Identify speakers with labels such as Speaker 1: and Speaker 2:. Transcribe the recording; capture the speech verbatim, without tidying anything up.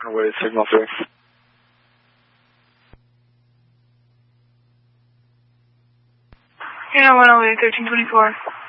Speaker 1: Away signal three.
Speaker 2: You're not one oh eight, thirteen twenty-four.